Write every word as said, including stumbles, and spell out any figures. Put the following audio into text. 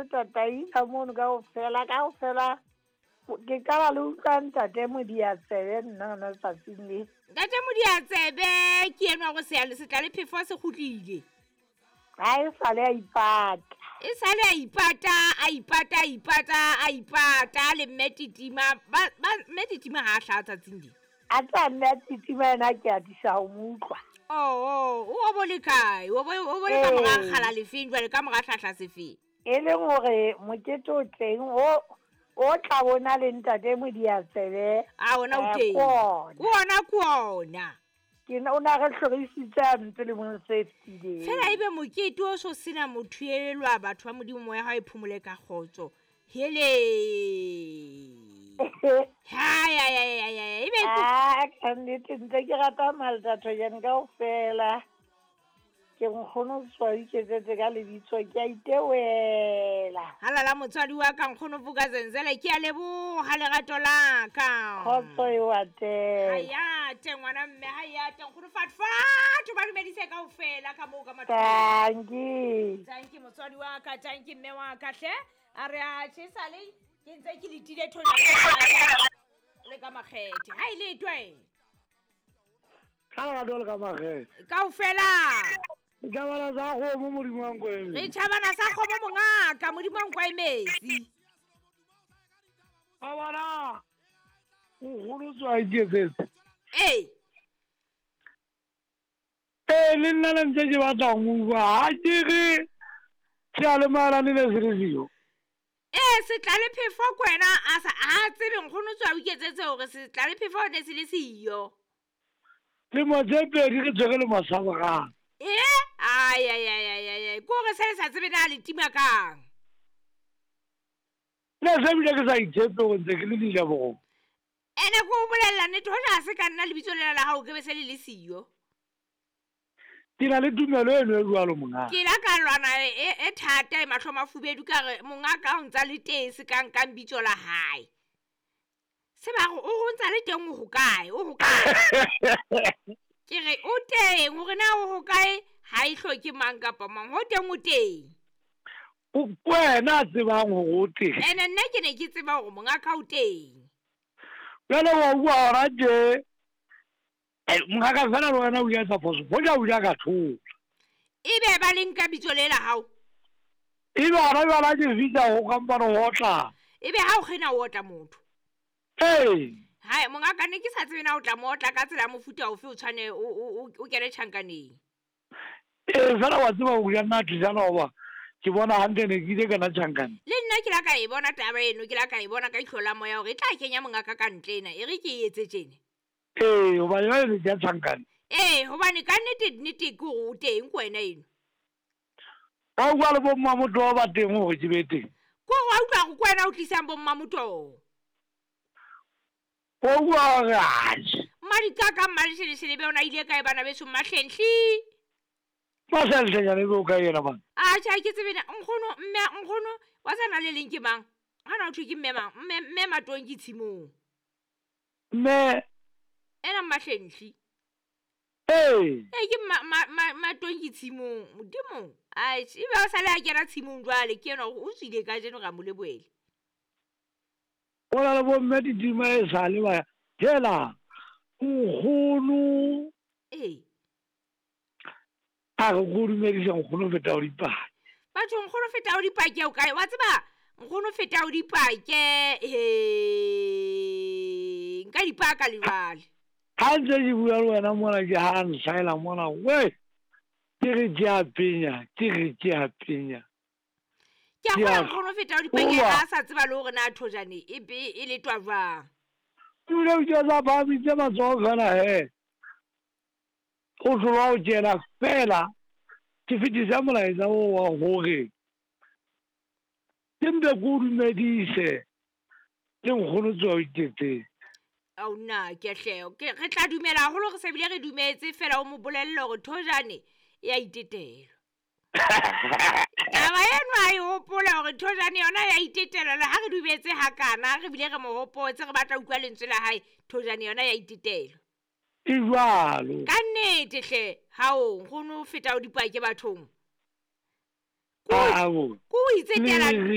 tatai ka mono ka o fela ka o fela ke ka ba le utlwang tate Modiatsebe nna na tsatsing le tate Modiatsebe ke enwa go se ya le setla le phefo se khutlile ha e sale a ipata e sale a ipata a ipata a ipata a ipata le mmetitima ba mmetitima ha hla tsatsing di a tla nna titima ena ke a disha ho mutlwa oh o bo le kae o bo o bo le ka moga khala le feng jwa le ka moga hlahla se feng e le gore mokete o teng o o tla bona le ntate Modiatsebe a ona o teng o ona ku ona ke na ona re hlorisitse a ntse le mo safety day fela ibe mokete o so sena motho elwa batho ba modimo moya ha iphumule ka khotso hele ha ya ya ya ya ibe ah kannete ntse ke rata maldatho jane ka o fela ke nkgono tswadi ke tsetse ka lebitso ke a itewela halala motswadi wa ka nkgono Vukazenzele ke a lebo ha lerato la ka khotso e wa te haya te ngwana mme haya te nkgono fatfatho ba dumedise ka o fela ka mo ka matlo tanki tanki motswadi wa ka tanki mme wa ka hle a re a tshesale ke ntse ke letile thola le ka makgethe ha ile twe ka ga dole ka makgethe ka o fela ka bana sa go mo modimo wa nkweme re thabana sa go mo mongaka modimo wa nkwaemesi ba bana o golo tswa iketsetse eh eh le nna le ntse ke batla go bua ha ke re tsa le mara le le serio eh se tla le phefo kwena a sa a tsebe nkgono tswa o iketsetse hore se tla le phefo ne se le siyo le mo tsepe di ke tsege le masabaga eh ay ay ay ay ay ko re se sa tsebe na le tima kang le se bile ke sa itsepe go ntse ke le dija bogo ene go bolella ne thola se ka nna le bitso le la hao ke be se le le siyo ke na le tumelo eno e jwalo monga ke la ka lwana e e thata e mahloma fubedu ka re monga ka o ntsa le tese ka nka bitso la hae se ba go o ntsa le teng o go kae o go kae ke re o teng o re na o go kae ha e hloke mang kapa mang ho teng o teng o kwena tsebang go go teng ene nna ke ne ke tseba go monga ka o teng bjale wa bua ora je monga ka fela le wena o ya tsa foso bo ja o ja ka thola ebe ba leng ka bitso le la hao ebe ara bjala ke fita go kampano go tla ebe ha o kgena o otla motho ee hai monga ka ne ke sa tsebe na o tla mo otla ka tsela mofuta o fe o tshwane o o kere tšhankaneng ee fela wa tseba go ja nna tlisana goba ke bona hantle ne ke ile kana tšhankane le nna ke la ka e bona taba eno ke la ka e bona ka ihlola moya gore e tla kenya mongaka ka ntle ena e re ke e etse tjene ee goba yona le ja tšhankane ee gobane ka nnete nnete ke go teng ko wena eno ka o bua le bomma motho wa ba teng gore ke be teng ko go a utlwa go ko wena o tlisang bomma motoo o bua gore ae mmadikaka mmalešhelešhele be ona ile kae bana beso mmahlentli maseltlhenyane be o ka ena bana atšha ke tsebena nkgono mme nkgono wa sana le leng ke mang gana o thwe ke mme mang mme matong ke tshimong mme ena mmahlentli ee e ke matong ke tshimong modimong ai ebe o sale a kena tshimong jwale ke ena o tswile ka jeno ga mo leboele go na le bomme ditima e sa le ba fela nkgono ee a re go dumedisa nkgono feta o dipake batho nkgono feta o dipake o kae wa tseba nkgono feta o dipake he nka dipaka le jwale ha ntse ke bua le wena mona ke ha nsaela mona we ke re ke a penya ke re ke a penya ke a go nkgono feta o dipake a sa tseba le gore na thojane e e letwa jwang tule o tsa ba bitse matsogo fela he go tloga o kena fela ke fetisa molaetsa o wa gore ke mpe ko o dumedise ke nkgono tswa o iketseng ao nna ke hleo ke re tla dumela haholo re se bile re dumetse fela o mo bolelle gore thojane e a itetela taba eno a e hopola gore thojane yona ya itetela le ha re dumetse hakana re bile re mo hopotse re batla utlwa lentswe la hae thojane yona ya itetela e jwalo ka nnete hle hao nkgono feta o dipake bathong ko o itsetela